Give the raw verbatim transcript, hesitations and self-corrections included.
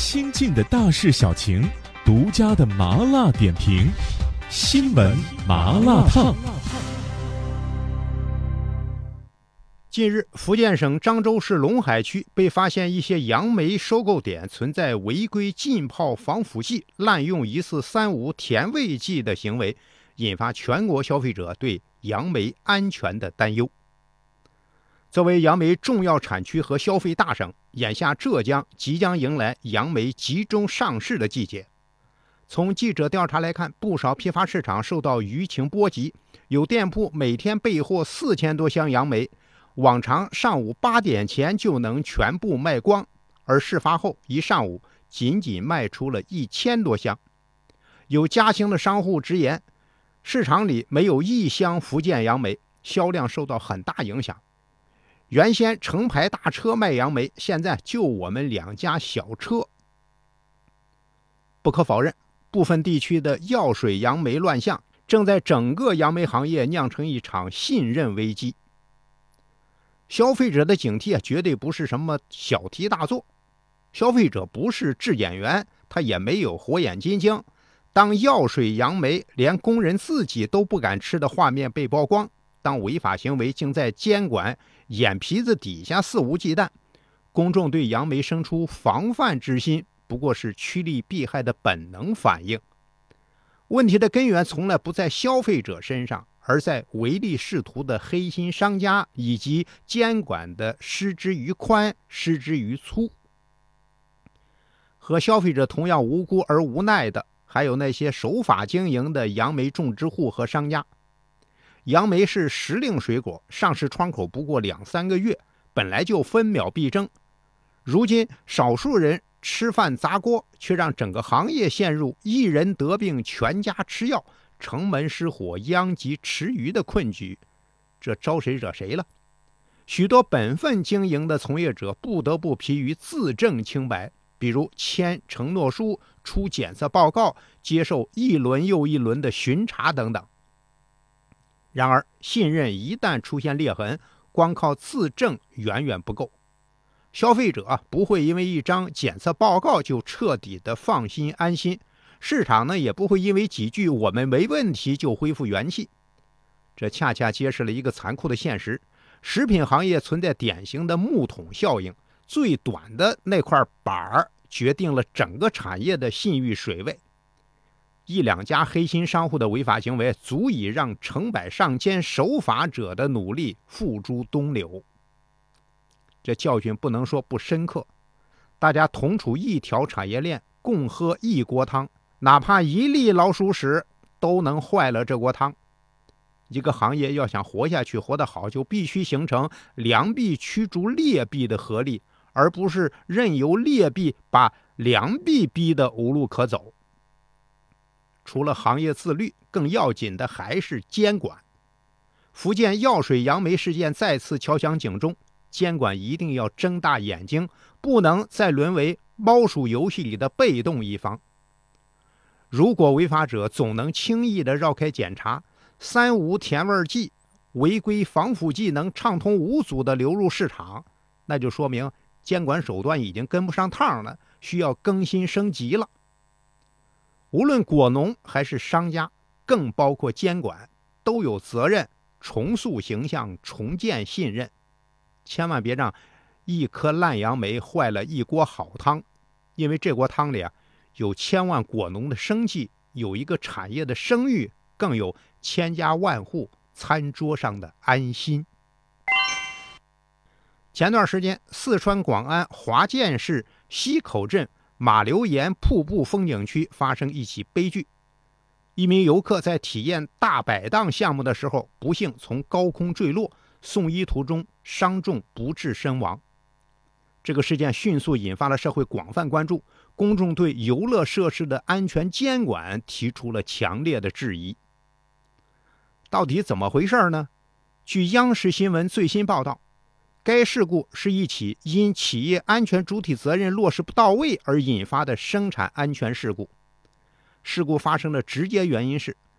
新晋的大事小情，独家的麻辣点评，新闻麻辣烫。 近日，福建省漳州市龙海区被发现一些杨梅收购点存在违规浸泡防腐剂、滥用疑似三无甜味剂的行为，引发全国消费者对杨梅安全的担忧。作为杨梅重要产区和消费大省，眼下浙江即将迎来杨梅集中上市的季节。从记者调查来看，不少批发市场受到舆情波及，有店铺每天备货四千多箱杨梅，往常上午八点前就能全部卖光，而事发后一上午仅仅卖出了一千多箱。有嘉兴的商户直言，市场里没有一箱福建杨梅，销量受到很大影响。原先成排大车卖杨梅，现在就我们两家小车。不可否认，部分地区的药水杨梅乱象正在整个杨梅行业酿成一场信任危机。消费者的警惕啊，绝对不是什么小题大做。消费者不是质检员，他也没有火眼金睛。当药水杨梅连工人自己都不敢吃的画面被曝光，当违法行为竟在监管眼皮子底下肆无忌惮，公众对杨梅生出防范之心，不过是趋利避害的本能反应。问题的根源从来不在消费者身上，而在唯利是图的黑心商家以及监管的失之于宽、失之于粗。和消费者同样无辜而无奈的，还有那些守法经营的杨梅种植户和商家。杨梅是时令水果，上市窗口不过两三个月，本来就分秒必争。如今少数人吃饭砸锅，却让整个行业陷入一人得病全家吃药、城门失火殃及池鱼的困局，这招谁惹谁了？许多本分经营的从业者不得不疲于自证清白，比如签承诺书、出检测报告、接受一轮又一轮的巡查等等。然而，信任一旦出现裂痕，光靠自证远远不够。消费者不会因为一张检测报告就彻底的放心安心，市场呢也不会因为几句我们没问题就恢复元气。这恰恰揭示了一个残酷的现实：食品行业存在典型的木桶效应，最短的那块板儿决定了整个产业的信誉水位。一两家黑心商户的违法行为，足以让成百上千守法者的努力付诸东流。这教训不能说不深刻，大家同处一条产业链，共喝一锅汤，哪怕一粒老鼠屎都能坏了这锅汤。一个行业要想活下去、活得好，就必须形成良币驱逐劣币的合力，而不是任由劣币把良币逼得无路可走。除了行业自律，更要紧的还是监管。福建药水杨梅事件再次敲响警钟，监管一定要睁大眼睛，不能再沦为猫鼠游戏里的被动一方。如果违法者总能轻易地绕开检查，三无甜味剂、违规防腐剂能畅通无阻地流入市场，那就说明监管手段已经跟不上趟了，需要更新升级了。无论果农还是商家，更包括监管，都有责任重塑形象，重建信任。千万别让一颗烂杨梅坏了一锅好汤，因为这锅汤里啊，有千万果农的生计，有一个产业的声誉，更有千家万户餐桌上的安心。前段时间，四川广安华建市西口镇马流岩瀑布风景区发生一起悲剧，一名游客在体验大摆荡项目的时候，不幸从高空坠落，送医途中伤重不治身亡。这个事件迅速引发了社会广泛关注，公众对游乐设施的安全监管提出了强烈的质疑。到底怎么回事呢？据央视新闻最新报道，该事故是一起因企业安全主体责任落实不到位而引发的生产安全事故。事故发生的直接原因是，